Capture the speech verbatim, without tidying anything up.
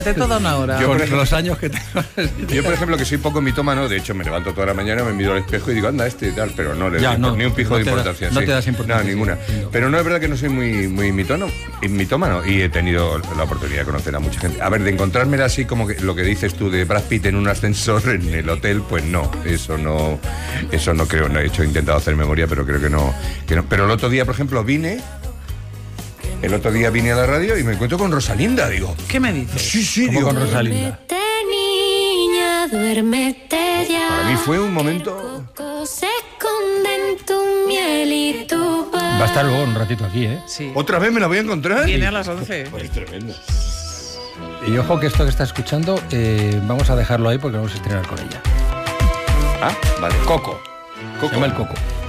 De toda una hora. Yo, Con por ejemplo, los años que tengo. Yo, por ejemplo, que soy poco mitómano, de hecho me levanto toda la mañana, me miro al espejo y digo, anda, este y tal, pero no le Ya, doy no, ni un pijo no de te da- importancia. no sí. te das importancia, No, ninguna. sí. Pero no es verdad que no soy muy, muy mitono, mitómano y he tenido la oportunidad de conocer a mucha gente. A ver, de encontrármela así como que lo que dices tú de Brad Pitt en un ascensor en el hotel, pues no, eso no, eso no creo, no he hecho, he intentado hacer memoria, pero creo que no, que no. Pero el otro día, por ejemplo, vine, el otro día vine a la radio y me encuentro con Rosalinda, digo. ¿Qué me dices? Sí, sí, Como digo. con Rosalinda. Duérmete, niña, duérmete ya. Para mí fue un momento... Coco se esconde en tu miel y tu Va a estar luego un ratito aquí, ¿eh? Sí. ¿Otra vez me la voy a encontrar? Viene a las once. Pues tremendo. Y ojo que esto que está escuchando, eh, vamos a dejarlo ahí porque vamos a estrenar con ella. Ah, vale. Coco. Coco. Se llama el Coco.